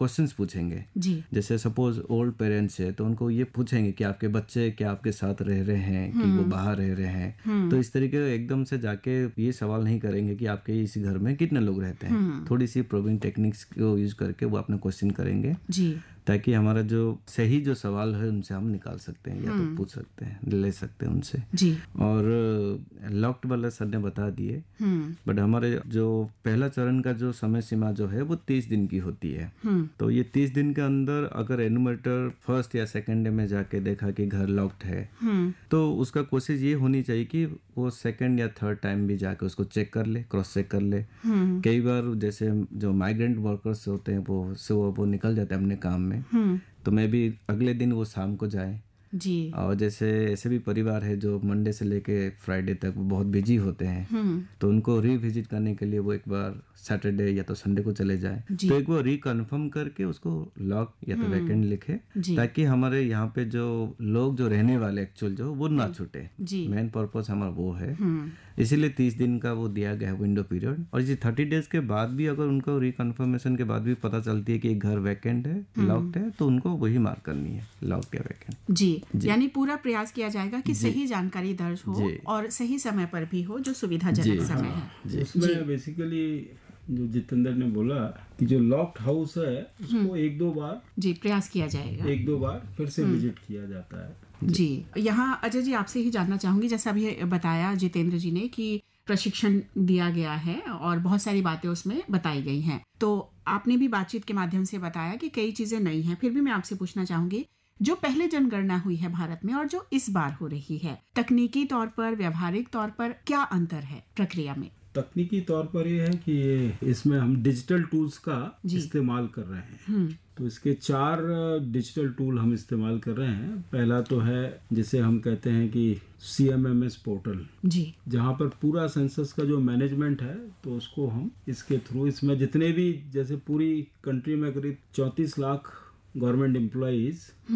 Questions पूछेंगे जी। जैसे suppose old parents है तो उनको ये पूछेंगे कि आपके बच्चे क्या आपके साथ रह रहे हैं कि वो बाहर रह रहे हैं। तो इस तरीके एकदम से जाके ये सवाल नहीं करेंगे कि आपके इस घर में कितने लोग रहते हैं। थोड़ी सी प्रोबिंग टेक्निक्स को यूज करके वो अपना क्वेश्चन करेंगे जी। ताकि हमारा जो सही जो सवाल है उनसे हम निकाल सकते हैं या तो पूछ सकते हैं, ले सकते हैं उनसे जी। और लॉक्ड वाला सर ने बता दिए, बट हमारे जो पहला चरण का जो समय सीमा जो है वो 30 दिन की होती है। तो ये 30 दिन के अंदर अगर एनुमरेटर फर्स्ट या सेकेंड डे में जाके देखा कि घर लॉक्ड है तो उसका कोशिश ये होनी चाहिए कि वो सेकेंड या थर्ड टाइम भी जाके उसको चेक कर ले, क्रॉस चेक कर ले। कई बार जैसे जो माइग्रेंट वर्कर्स होते हैं वो निकल जाते हैं अपने काम में, तो मैं भी अगले दिन वो शाम को जाए जी। और जैसे ऐसे भी परिवार है जो मंडे से लेके फ्राइडे तक वो बहुत बिजी होते हैं तो उनको रिविजिट करने के लिए वो एक बार सैटरडे या तो संडे को चले जाए तो एक वो रिकन्फर्म करके उसको लॉक या तो वैकेंट लिखे ताकि हमारे यहाँ पे जो लोग जो रहने वाले एक्चुअल जो वो ना छूटे। मेन पर्पस हमारा वो है, इसीलिए 30 दिन का वो दिया गया है विंडो पीरियड। और इसी 30 डेज के बाद भी अगर उनको रिकन्फर्मेशन के बाद भी पता चलती है कि घर वैकेंट है, लॉक्ड है, तो उनको वही मार्क करनी है, लॉक्ड या वैकेंट। जी। यानी पूरा प्रयास किया जाएगा कि सही जानकारी दर्ज हो और सही समय पर भी हो जो सुविधाजनक समय है। उसमें बेसिकली जो जितेंद्र ने बोला कि जो लॉक्ड हाउस है उसको एक दो बार प्रयास किया जाएगा, एक दो बार फिर से विजिट किया जाता है। जी। यहाँ अजय जी आपसे ही जानना चाहूंगी, जैसा अभी बताया जितेंद्र जी ने कि प्रशिक्षण दिया गया है और बहुत सारी बातें उसमें बताई गई हैं, तो आपने भी बातचीत के माध्यम से बताया कि कई चीजें नई हैं। फिर भी मैं आपसे पूछना चाहूंगी, जो पहले जनगणना हुई है भारत में और जो इस बार हो रही है, तकनीकी तौर पर, व्यावहारिक तौर पर क्या अंतर है प्रक्रिया में? तकनीकी तौर पर ये है कि इसमें हम डिजिटल टूल्स का इस्तेमाल कर रहे हैं। तो इसके 4 डिजिटल टूल हम इस्तेमाल कर रहे हैं। पहला तो है जिसे हम कहते हैं कि CMMS पोर्टल, जी, जहाँ पर पूरा सेंसस का जो मैनेजमेंट है तो उसको हम इसके थ्रू, इसमें जितने भी जैसे पूरी कंट्री में करीब 34 लाख गवर्नमेंट एम्प्लॉइज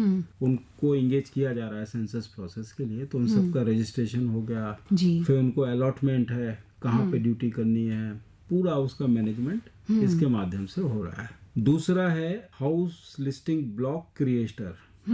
उनको इंगेज किया जा रहा है सेंसस प्रोसेस के लिए। तो उन सबका रजिस्ट्रेशन हो गया, फिर उनको अलॉटमेंट है, कहाँ पे ड्यूटी करनी है, पूरा उसका मैनेजमेंट इसके माध्यम से हो रहा है। दूसरा है हाउस लिस्टिंग ब्लॉक क्रिएटर।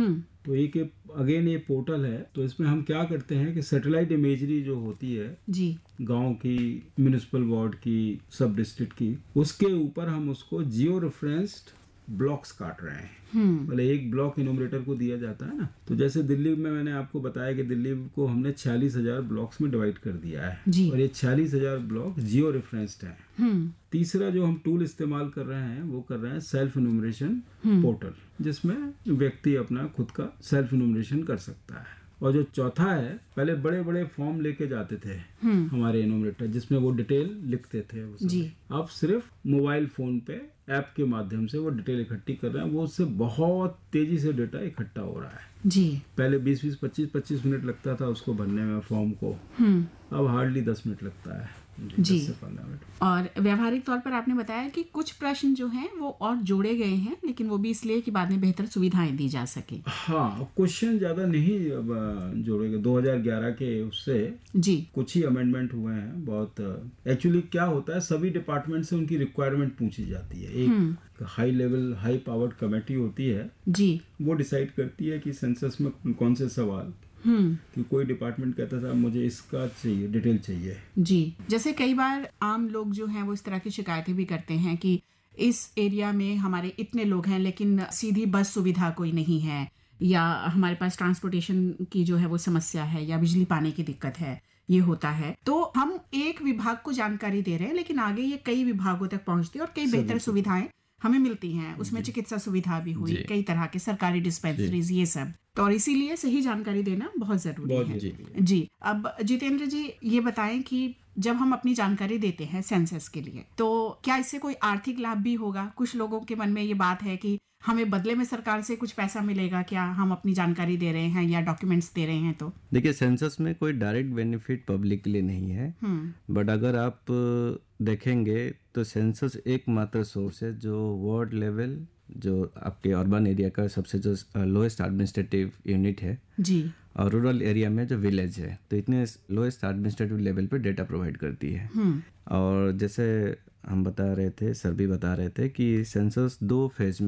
तो एक अगेन ये पोर्टल है। तो इसमें हम क्या करते हैं कि सैटेलाइट इमेजरी जो होती है गांव की, म्युनिसिपल वार्ड की, सब डिस्ट्रिक्ट की, उसके ऊपर हम उसको जियो रेफरेंस्ड ब्लॉक्स काट रहे हैं। मतलब एक ब्लॉक इनोमरेटर को दिया जाता है ना, तो जैसे दिल्ली में मैंने आपको बताया कि दिल्ली को हमने 46,000 ब्लॉक्स में डिवाइड कर दिया है और ये 46,000 ब्लॉक जियो रेफरेंस्ड है। तीसरा जो हम टूल इस्तेमाल कर रहे हैं वो कर रहे हैं सेल्फ इनोमरेशन पोर्टल, जिसमें व्यक्ति अपना खुद का सेल्फ इनोमरेशन कर सकता है। और जो चौथा है, पहले बड़े बड़े फॉर्म लेके जाते थे हमारे इनोमरेटर जिसमें वो डिटेल लिखते थे अब सिर्फ मोबाइल फोन पे ऐप के माध्यम से वो डिटेल इकट्ठी कर रहे हैं। वो उससे बहुत तेजी से डेटा इकट्ठा हो रहा है। जी। पहले 20-20, 25-25 मिनट लगता था उसको भरने में फॉर्म को, अब हार्डली 10 मिनट लगता है। जी। और व्यावहारिक तौर पर आपने बताया कि कुछ प्रश्न जो हैं वो और जोड़े गए हैं, लेकिन वो भी इसलिए कि बाद में बेहतर सुविधाएं दी जा सके। हाँ, क्वेश्चन ज्यादा नहीं अब जोड़े गए। 2011 के उससे कुछ ही अमेंडमेंट हुए हैं। बहुत एक्चुअली क्या होता है, सभी डिपार्टमेंट से उनकी रिक्वायरमेंट पूछी जाती है। एक high level, high powered committee होती है जी, वो डिसाइड करती है कि सेंसस में कौन से सवाल, कि कोई डिपार्टमेंट कहता था मुझे इसका चाहिए, डिटेल चाहिए जी। जैसे कई बार आम लोग जो हैं वो इस तरह की शिकायतें भी करते हैं कि इस एरिया में हमारे इतने लोग हैं लेकिन सीधी बस सुविधा कोई नहीं है, या हमारे पास ट्रांसपोर्टेशन की जो है वो समस्या है, या बिजली पानी की दिक्कत है, ये होता है। तो हम एक विभाग को जानकारी दे रहे हैं लेकिन आगे ये कई विभागों तक पहुंचती है और कई बेहतर सुविधाएं हमें मिलती हैं। उसमें चिकित्सा सुविधा भी हुई, कई तरह के सरकारी डिस्पेंसरीज, ये सब। तो और इसीलिए सही जानकारी देना बहुत जरूरी है। जी। अब जितेंद्र जी ये बताएं कि जब हम अपनी जानकारी देते हैं सेंसस के लिए, तो क्या इससे कोई आर्थिक लाभ भी होगा? कुछ लोगों के मन में ये बात है कि हमें बदले में सरकार से कुछ पैसा मिलेगा क्या, हम अपनी जानकारी दे रहे हैं या डॉक्यूमेंट्स दे रहे हैं तो? देखिए, सेंसस में कोई डायरेक्ट बेनिफिट पब्लिक के लिए नहीं है, बट अगर आप देखेंगे तो सेंसस एकमात्र सोर्स है जो वार्ड लेवल, जो आपके अर्बन एरिया का सबसे जो लोएस्ट एडमिनिस्ट्रेटिव यूनिट है जी, और रूरल एरिया में जो विलेज है, तो इतने लोएस्ट एडमिनिस्ट्रेटिव लेवल पे डेटा प्रोवाइड करती है। और जैसे हम बता रहे थे, सर भी बता रहे थे कि सेंसस 2 फेज